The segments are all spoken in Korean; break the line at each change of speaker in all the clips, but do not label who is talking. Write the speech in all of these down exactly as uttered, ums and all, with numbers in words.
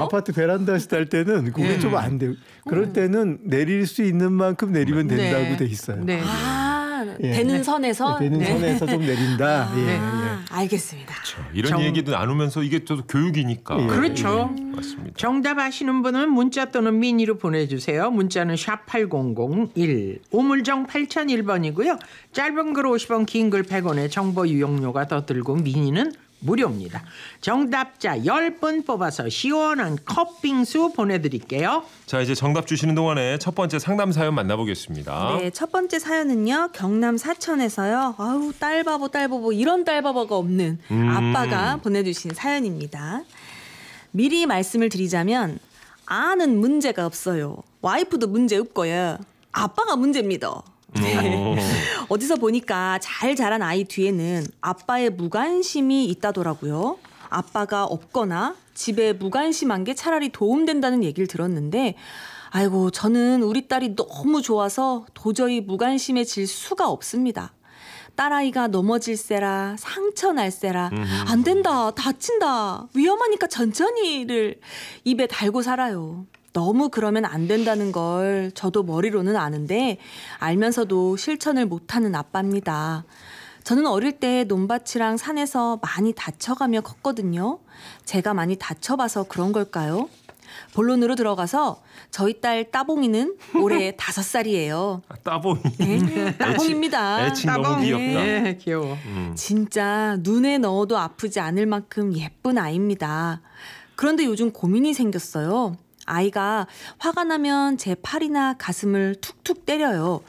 아파트 베란다에서 딸 때는 그게
네.
좀 안 돼요. 그럴 때는 내릴 수 있는 만큼 내리면 된다고
네.
돼 있어요.
네.
아,
예.
되는
네.
선에서?
되는
네.
선에서 좀 내린다.
아,
예, 예.
알겠습니다.
그렇죠. 이런
정-
얘기도 나누면서 이게 또 교육이니까.
예.
그렇죠.
맞습니다.
정답 아시는 분은 문자 또는 미니로 보내주세요. 문자는 샵 팔공공일, 우물정 팔공공일 번이고요. 짧은 글 오십 원, 긴 글 백 원에 정보 유용료가 더 들고 미니는 무료입니다. 정답자 십 분 뽑아서 시원한 컵빙수 보내드릴게요.
자, 이제 정답 주시는 동안에 첫 번째 상담 사연 만나보겠습니다.
네, 첫 번째 사연은요. 경남 사천에서요. 아우, 딸바보 딸바보 이런 딸바보가 없는
음.
아빠가 보내주신 사연입니다. 미리 말씀을 드리자면 아는 문제가 없어요. 와이프도 문제 없고요. 아빠가 문제입니다. 네. 어디서 보니까 잘 자란 아이 뒤에는 아빠의 무관심이 있다더라고요. 아빠가 없거나 집에 무관심한 게 차라리 도움된다는 얘기를 들었는데 아이고 저는 우리 딸이 너무 좋아서 도저히 무관심해질 수가 없습니다. 딸아이가 넘어질세라 상처 날세라 안 된다 다친다 위험하니까 천천히를 입에 달고 살아요. 너무 그러면 안 된다는 걸 저도 머리로는 아는데 알면서도 실천을 못하는 아빠입니다. 저는 어릴 때 논밭이랑 산에서 많이 다쳐가며 컸거든요. 제가 많이 다쳐봐서 그런 걸까요? 본론으로 들어가서 저희 딸 따봉이는 올해 다섯 살이에요.
아, 따봉이.
네, 따봉입니다.
애칭 너무
따봉.
귀엽다.
네, 귀여워.
음.
진짜 눈에 넣어도 아프지 않을 만큼 예쁜 아이입니다. 그런데 요즘 고민이 생겼어요. 아이가 화가 나면 제 팔이나 가슴을 툭툭 때려요.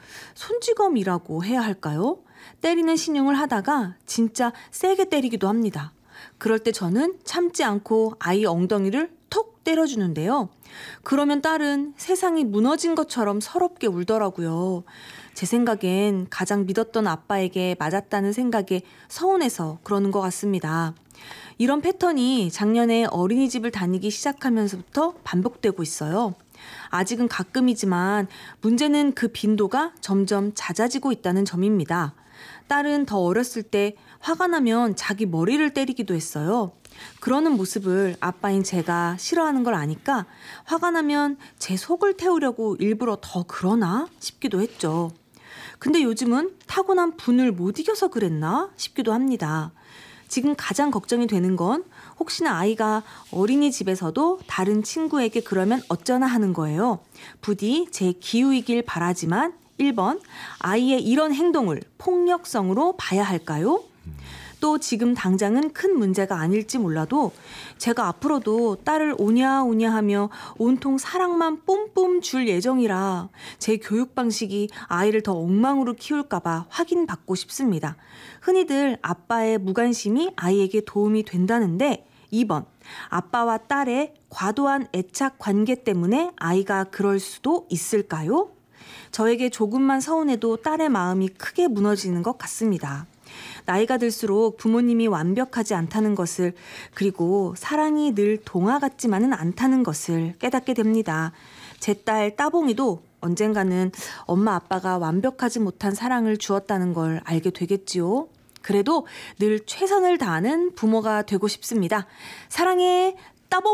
손찌검이라고 해야 할까요? 때리는 신용을 하다가 진짜 세게 때리기도 합니다. 그럴 때 저는 참지 않고 아이 엉덩이를 톡 때려주는데요. 그러면 딸은 세상이 무너진 것처럼 서럽게 울더라고요. 제 생각엔 가장 믿었던 아빠에게 맞았다는 생각에 서운해서 그러는 것 같습니다. 이런 패턴이 작년에 어린이집을 다니기 시작하면서부터 반복되고 있어요. 아직은 가끔이지만 문제는 그 빈도가 점점 잦아지고 있다는 점입니다. 딸은 더 어렸을 때 화가 나면 자기 머리를 때리기도 했어요. 그러는 모습을 아빠인 제가 싫어하는 걸 아니까 화가 나면 제 속을 태우려고 일부러 더 그러나 싶기도 했죠. 근데 요즘은 타고난 분을 못 이겨서 그랬나 싶기도 합니다. 지금 가장 걱정이 되는 건 혹시나 아이가 어린이집에서도 다른 친구에게 그러면 어쩌나 하는 거예요. 부디 제 기우이길 바라지만 일 번 아이의 이런 행동을 폭력성으로 봐야 할까요? 또 지금 당장은 큰 문제가 아닐지 몰라도 제가 앞으로도 딸을 오냐오냐 하며 온통 사랑만 뿜뿜 줄 예정이라 제 교육 방식이 아이를 더 엉망으로 키울까 봐 확인받고 싶습니다. 흔히들 아빠의 무관심이 아이에게 도움이 된다는데 이 번 아빠와 딸의 과도한 애착 관계 때문에 아이가 그럴 수도 있을까요? 저에게 조금만 서운해도 딸의 마음이 크게 무너지는 것 같습니다. 나이가 들수록 부모님이 완벽하지 않다는 것을 그리고 사랑이 늘 동화 같지만은 않다는 것을 깨닫게 됩니다. 제 딸 따봉이도 언젠가는 엄마 아빠가 완벽하지 못한 사랑을 주었다는 걸 알게 되겠지요. 그래도 늘 최선을 다하는 부모가 되고 싶습니다. 사랑해 따봉.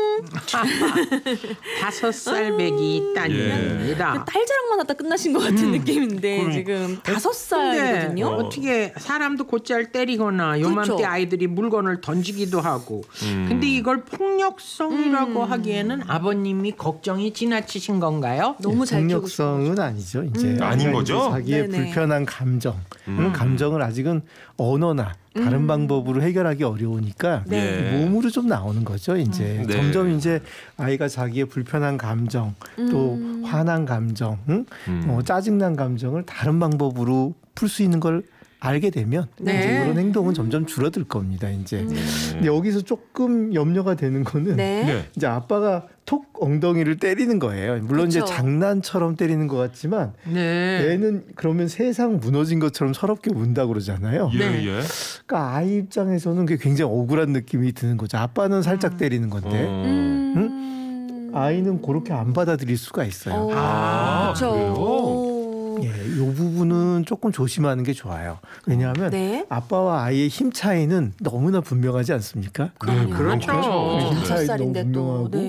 다섯 살 배기 따님입니다.
딸 자랑만 하다 끝나신 것 같은
음,
느낌인데
그러니까.
지금 다섯
근데
살이거든요.
어.
어떻게 사람도 곧잘 때리거나 요맘때
그렇죠.
아이들이 물건을 던지기도 하고
음.
근데 이걸 폭력성이라고
음.
하기에는 아버님이 걱정이 지나치신 건가요?
너무 잘 키우고 싶어요.
폭력성은 아니죠. 이제
음.
아닌
아이가
거죠?
이제 자기의
네네.
불편한 감정,
음.
그런 감정을 아직은 언어나 다른
음.
방법으로 해결하기 어려우니까
네.
예.
몸으로 좀 나오는 거죠. 이제
음. 네.
점점 이제 아이가 자기의 불편한 감정, 또
음.
화난 감정, 응?
음.
어, 짜증난 감정을 다른 방법으로 풀 수 있는 걸 알게 되면
네.
이제 그런 행동은 점점 줄어들 겁니다. 이제.
음.
근데 여기서 조금 염려가 되는 거는
네.
네.
이제 아빠가 톡 엉덩이를 때리는 거예요. 물론
그쵸.
이제 장난처럼 때리는 것 같지만
네.
애는 그러면 세상 무너진 것처럼 서럽게 운다 그러잖아요.
예,
네.
예.
그러니까 아이 입장에서는 그게 굉장히 억울한 느낌이 드는 거죠. 아빠는 살짝 때리는 건데
어.
음.
아이는 그렇게 안 받아들일 수가 있어요.
어,
아,
그렇죠.
그래요?
오.
예, 이 부분은 조금 조심하는 게 좋아요. 왜냐하면
네.
아빠와 아이의 힘 차이는 너무나 분명하지 않습니까?
그럼요.
그렇죠.
힘
다섯
차이 너무
살인데 또.
분명하고
네.